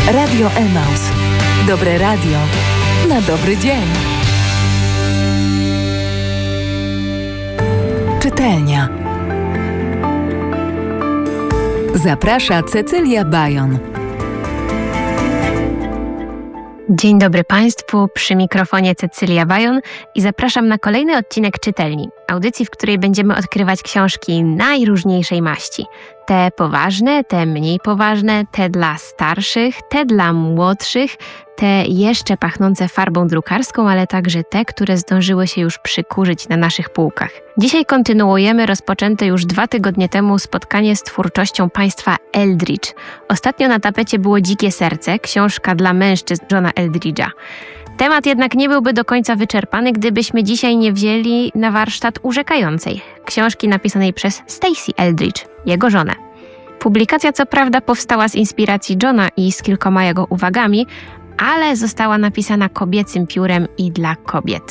Radio Emaus. Dobre radio na dobry dzień. Czytelnia. Zaprasza Cecylia Bajon. Dzień dobry Państwu, przy mikrofonie Cecylia Bajon i zapraszam na kolejny odcinek Czytelni, audycji, w której będziemy odkrywać książki najróżniejszej maści. Te poważne, te mniej poważne, te dla starszych, te dla młodszych, te jeszcze pachnące farbą drukarską, ale także te, które zdążyły się już przykurzyć na naszych półkach. Dzisiaj kontynuujemy rozpoczęte już 2 tygodnie temu spotkanie z twórczością państwa Eldridge. Ostatnio na tapecie było Dzikie serce, książka dla mężczyzn Johna Eldridge'a. Temat jednak nie byłby do końca wyczerpany, gdybyśmy dzisiaj nie wzięli na warsztat Urzekającej, książki napisanej przez Stacey Eldridge, jego żonę. Publikacja co prawda powstała z inspiracji Johna i z kilkoma jego uwagami, ale została napisana kobiecym piórem i dla kobiet.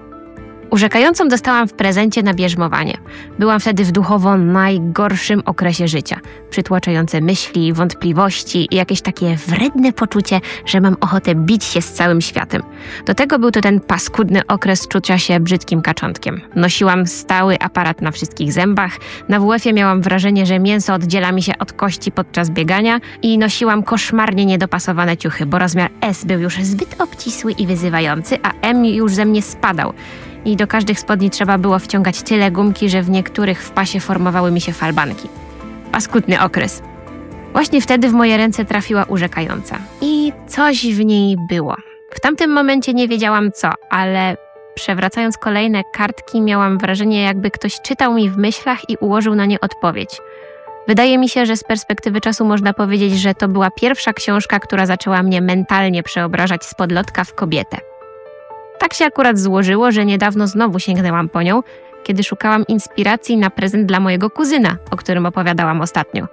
Urzekającą dostałam w prezencie na bierzmowanie. Byłam wtedy w duchowo najgorszym okresie życia. Przytłaczające myśli, wątpliwości i jakieś takie wredne poczucie, że mam ochotę bić się z całym światem. Do tego był to ten paskudny okres czucia się brzydkim kaczątkiem. Nosiłam stały aparat na wszystkich zębach, na WF-ie miałam wrażenie, że mięso oddziela mi się od kości podczas biegania i nosiłam koszmarnie niedopasowane ciuchy, bo rozmiar S był już zbyt obcisły i wyzywający, a M już ze mnie spadał. I do każdych spodni trzeba było wciągać tyle gumki, że w niektórych w pasie formowały mi się falbanki. Paskudny okres. Właśnie wtedy w moje ręce trafiła Urzekająca. I coś w niej było. W tamtym momencie nie wiedziałam co, ale przewracając kolejne kartki miałam wrażenie, jakby ktoś czytał mi w myślach i ułożył na nie odpowiedź. Wydaje mi się, że z perspektywy czasu można powiedzieć, że to była pierwsza książka, która zaczęła mnie mentalnie przeobrażać z podlotka w kobietę. Tak się akurat złożyło, że niedawno znowu sięgnęłam po nią, kiedy szukałam inspiracji na prezent dla mojego kuzyna, o którym opowiadałam ostatnio.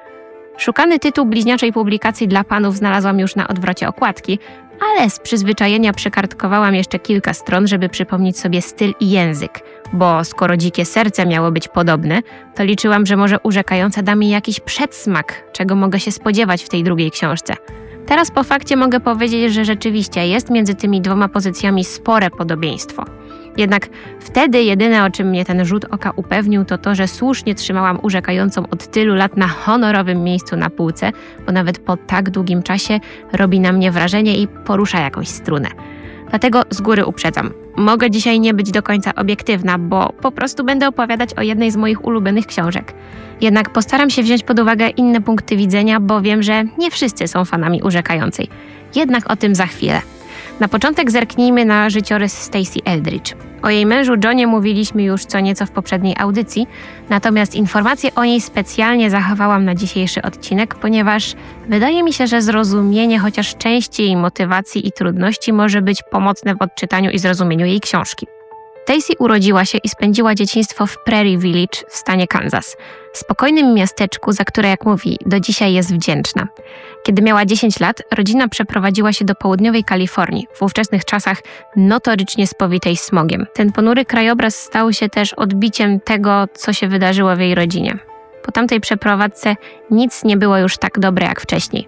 Szukany tytuł bliźniaczej publikacji dla panów znalazłam już na odwrocie okładki, ale z przyzwyczajenia przekartkowałam jeszcze kilka stron, żeby przypomnieć sobie styl i język, bo skoro Dzikie serce miało być podobne, to liczyłam, że może Urzekająca da mi jakiś przedsmak, czego mogę się spodziewać w tej drugiej książce. Teraz po fakcie mogę powiedzieć, że rzeczywiście jest między tymi 2 pozycjami spore podobieństwo. Jednak wtedy jedyne, o czym mnie ten rzut oka upewnił, to to, że słusznie trzymałam Urzekającą od tylu lat na honorowym miejscu na półce, bo nawet po tak długim czasie robi na mnie wrażenie i porusza jakąś strunę. Dlatego z góry uprzedzam. Mogę dzisiaj nie być do końca obiektywna, bo po prostu będę opowiadać o jednej z moich ulubionych książek. Jednak postaram się wziąć pod uwagę inne punkty widzenia, bo wiem, że nie wszyscy są fanami Urzekającej. Jednak o tym za chwilę. Na początek zerknijmy na życiorys Stacey Eldridge. O jej mężu Johnie mówiliśmy już co nieco w poprzedniej audycji, natomiast informacje o niej specjalnie zachowałam na dzisiejszy odcinek, ponieważ wydaje mi się, że zrozumienie chociaż części jej motywacji i trudności może być pomocne w odczytaniu i zrozumieniu jej książki. Stacey urodziła się i spędziła dzieciństwo w Prairie Village w stanie Kansas, spokojnym miasteczku, za które, jak mówi, do dzisiaj jest wdzięczna. Kiedy miała 10 lat, rodzina przeprowadziła się do południowej Kalifornii, w ówczesnych czasach notorycznie spowitej smogiem. Ten ponury krajobraz stał się też odbiciem tego, co się wydarzyło w jej rodzinie. Po tamtej przeprowadzce nic nie było już tak dobre jak wcześniej.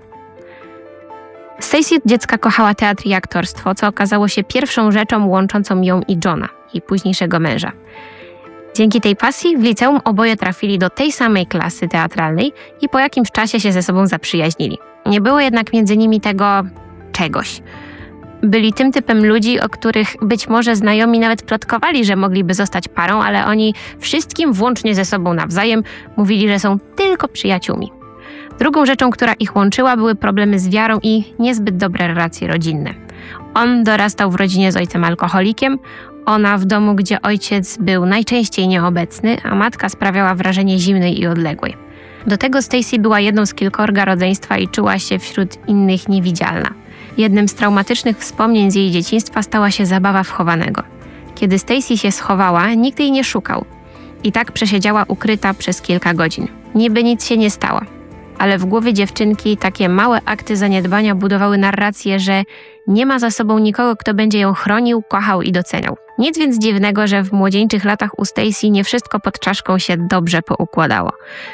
Stacey od dziecka kochała teatr i aktorstwo, co okazało się pierwszą rzeczą łączącą ją i Johna, jej późniejszego męża. Dzięki tej pasji w liceum oboje trafili do tej samej klasy teatralnej i po jakimś czasie się ze sobą zaprzyjaźnili. Nie było jednak między nimi tego czegoś. Byli tym typem ludzi, o których być może znajomi nawet plotkowali, że mogliby zostać parą, ale oni wszystkim, włącznie ze sobą nawzajem, mówili, że są tylko przyjaciółmi. Drugą rzeczą, która ich łączyła, były problemy z wiarą i niezbyt dobre relacje rodzinne. On dorastał w rodzinie z ojcem alkoholikiem, ona w domu, gdzie ojciec był najczęściej nieobecny, a matka sprawiała wrażenie zimnej i odległej. Do tego Stacey była jedną z kilkorga rodzeństwa i czuła się wśród innych niewidzialna. Jednym z traumatycznych wspomnień z jej dzieciństwa stała się zabawa w chowanego. Kiedy Stacey się schowała, nikt jej nie szukał. I tak przesiedziała ukryta przez kilka godzin. Niby nic się nie stało. Ale w głowie dziewczynki takie małe akty zaniedbania budowały narrację, że nie ma za sobą nikogo, kto będzie ją chronił, kochał i doceniał. Nic więc dziwnego, że w młodzieńczych latach u Stacey nie wszystko pod czaszką się dobrze poukładało.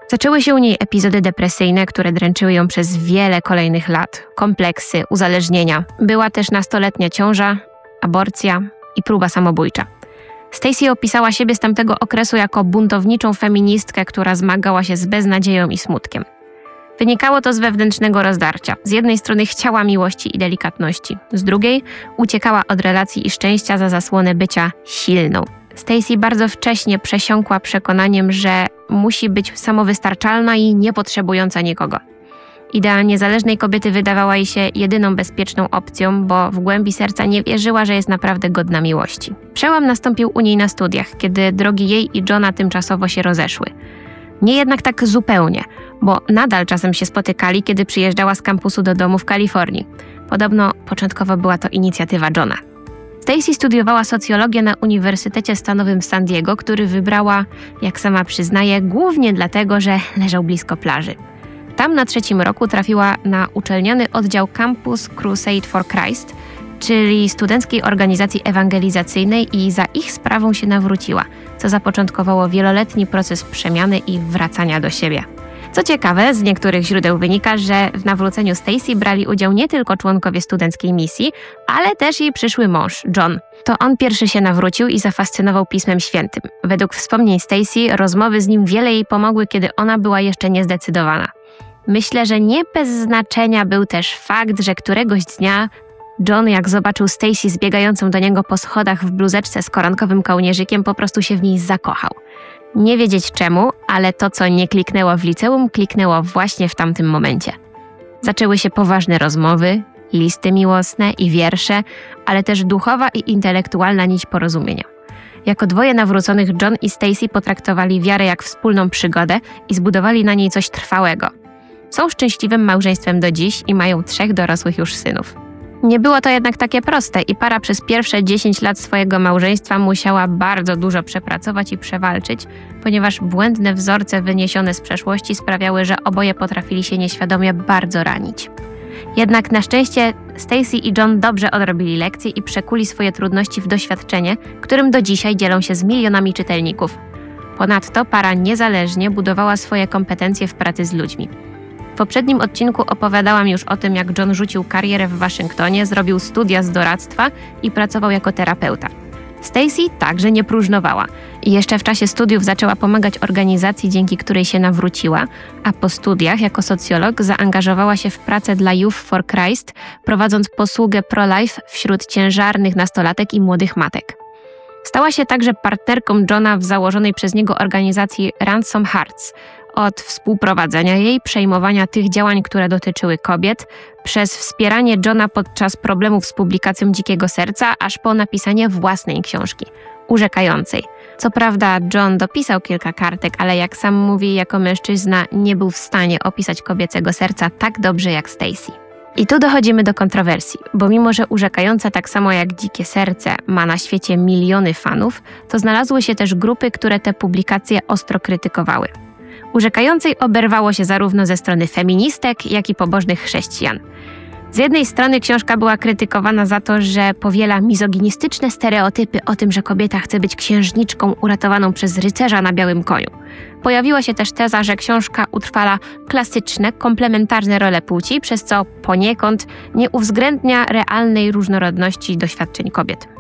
Zaczęły się u niej epizody depresyjne, które dręczyły ją przez wiele kolejnych lat, kompleksy, uzależnienia. Była też nastoletnia ciąża, aborcja i próba samobójcza. Stacey opisała siebie z tamtego okresu jako buntowniczą feministkę, która zmagała się z beznadzieją i smutkiem. Wynikało to z wewnętrznego rozdarcia. Z jednej strony chciała miłości i delikatności, z drugiej uciekała od relacji i szczęścia za zasłonę bycia silną. Stacey bardzo wcześnie przesiąkła przekonaniem, że musi być samowystarczalna i niepotrzebująca nikogo. Idea niezależnej kobiety wydawała jej się jedyną bezpieczną opcją, bo w głębi serca nie wierzyła, że jest naprawdę godna miłości. Przełom nastąpił u niej na studiach, kiedy drogi jej i Johna tymczasowo się rozeszły. Nie jednak tak zupełnie, bo nadal czasem się spotykali, kiedy przyjeżdżała z kampusu do domu w Kalifornii. Podobno początkowo była to inicjatywa Johna. Stacey studiowała socjologię na Uniwersytecie Stanowym w San Diego, który wybrała, jak sama przyznaje, głównie dlatego, że leżał blisko plaży. Tam na 3. roku trafiła na uczelniany oddział Campus Crusade for Christ, czyli studenckiej organizacji ewangelizacyjnej, i za ich sprawą się nawróciła, co zapoczątkowało wieloletni proces przemiany i wracania do siebie. Co ciekawe, z niektórych źródeł wynika, że w nawróceniu Stacey brali udział nie tylko członkowie studenckiej misji, ale też jej przyszły mąż, John. To on pierwszy się nawrócił i zafascynował Pismem Świętym. Według wspomnień Stacey, rozmowy z nim wiele jej pomogły, kiedy ona była jeszcze niezdecydowana. Myślę, że nie bez znaczenia był też fakt, że któregoś dnia John, jak zobaczył Stacey zbiegającą do niego po schodach w bluzeczce z koronkowym kołnierzykiem, po prostu się w niej zakochał. Nie wiedzieć czemu, ale to, co nie kliknęło w liceum, kliknęło właśnie w tamtym momencie. Zaczęły się poważne rozmowy, listy miłosne i wiersze, ale też duchowa i intelektualna nić porozumienia. Jako dwoje nawróconych John i Stacey potraktowali wiarę jak wspólną przygodę i zbudowali na niej coś trwałego. Są szczęśliwym małżeństwem do dziś i mają 3 dorosłych już synów. Nie było to jednak takie proste i para przez pierwsze 10 lat swojego małżeństwa musiała bardzo dużo przepracować i przewalczyć, ponieważ błędne wzorce wyniesione z przeszłości sprawiały, że oboje potrafili się nieświadomie bardzo ranić. Jednak na szczęście Stacey i John dobrze odrobili lekcje i przekuli swoje trudności w doświadczenie, którym do dzisiaj dzielą się z milionami czytelników. Ponadto para niezależnie budowała swoje kompetencje w pracy z ludźmi. W poprzednim odcinku opowiadałam już o tym, jak John rzucił karierę w Waszyngtonie, zrobił studia z doradztwa i pracował jako terapeuta. Stacey także nie próżnowała i jeszcze w czasie studiów zaczęła pomagać organizacji, dzięki której się nawróciła, a po studiach jako socjolog zaangażowała się w pracę dla Youth for Christ, prowadząc posługę pro-life wśród ciężarnych nastolatek i młodych matek. Stała się także partnerką Johna w założonej przez niego organizacji Ransom Hearts, od współprowadzenia jej, przejmowania tych działań, które dotyczyły kobiet, przez wspieranie Johna podczas problemów z publikacją Dzikiego Serca, aż po napisanie własnej książki, Urzekającej. Co prawda John dopisał kilka kartek, ale jak sam mówi, jako mężczyzna nie był w stanie opisać kobiecego serca tak dobrze jak Stacey. I tu dochodzimy do kontrowersji, bo mimo że Urzekająca, tak samo jak Dzikie Serce, ma na świecie miliony fanów, to znalazły się też grupy, które te publikacje ostro krytykowały. Urzekającej oberwało się zarówno ze strony feministek, jak i pobożnych chrześcijan. Z jednej strony książka była krytykowana za to, że powiela mizoginistyczne stereotypy o tym, że kobieta chce być księżniczką uratowaną przez rycerza na białym koniu. Pojawiła się też teza, że książka utrwala klasyczne, komplementarne role płci, przez co poniekąd nie uwzględnia realnej różnorodności doświadczeń kobiet.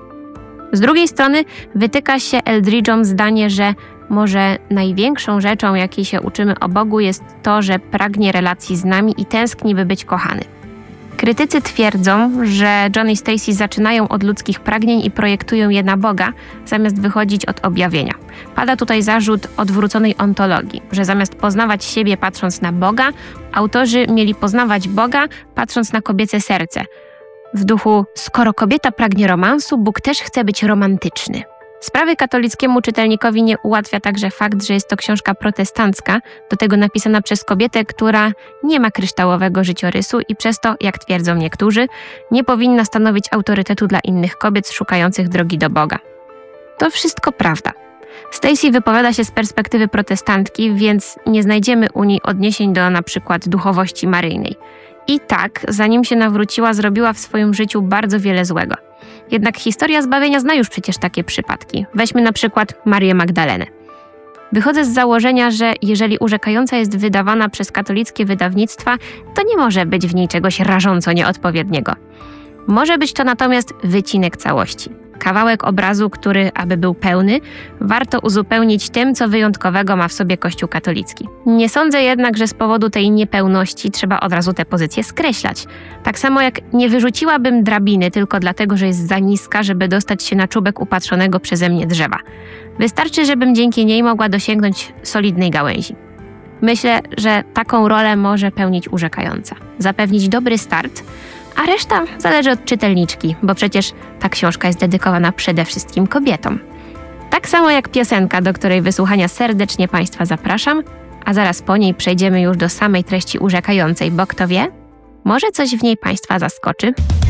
Z drugiej strony wytyka się Eldridge'om zdanie, że może największą rzeczą, jakiej się uczymy o Bogu, jest to, że pragnie relacji z nami i tęskni, by być kochany. Krytycy twierdzą, że John i Stacey zaczynają od ludzkich pragnień i projektują je na Boga, zamiast wychodzić od objawienia. Pada tutaj zarzut odwróconej ontologii, że zamiast poznawać siebie patrząc na Boga, autorzy mieli poznawać Boga patrząc na kobiece serce. W duchu, skoro kobieta pragnie romansu, Bóg też chce być romantyczny. Sprawy katolickiemu czytelnikowi nie ułatwia także fakt, że jest to książka protestancka, do tego napisana przez kobietę, która nie ma kryształowego życiorysu i przez to, jak twierdzą niektórzy, nie powinna stanowić autorytetu dla innych kobiet szukających drogi do Boga. To wszystko prawda. Stacey wypowiada się z perspektywy protestantki, więc nie znajdziemy u niej odniesień do na przykład duchowości maryjnej. I tak, zanim się nawróciła, zrobiła w swoim życiu bardzo wiele złego. Jednak historia zbawienia zna już przecież takie przypadki. Weźmy na przykład Marię Magdalenę. Wychodzę z założenia, że jeżeli Urzekająca jest wydawana przez katolickie wydawnictwa, to nie może być w niej czegoś rażąco nieodpowiedniego. Może być to natomiast wycinek całości. Kawałek obrazu, który, aby był pełny, warto uzupełnić tym, co wyjątkowego ma w sobie Kościół katolicki. Nie sądzę jednak, że z powodu tej niepełności trzeba od razu tę pozycję skreślać. Tak samo jak nie wyrzuciłabym drabiny tylko dlatego, że jest za niska, żeby dostać się na czubek upatrzonego przeze mnie drzewa. Wystarczy, żebym dzięki niej mogła dosięgnąć solidnej gałęzi. Myślę, że taką rolę może pełnić Urzekająca. Zapewnić dobry start, a reszta zależy od czytelniczki, bo przecież ta książka jest dedykowana przede wszystkim kobietom. Tak samo jak piosenka, do której wysłuchania serdecznie Państwa zapraszam, a zaraz po niej przejdziemy już do samej treści Urzekającej, bo kto wie, może coś w niej Państwa zaskoczy.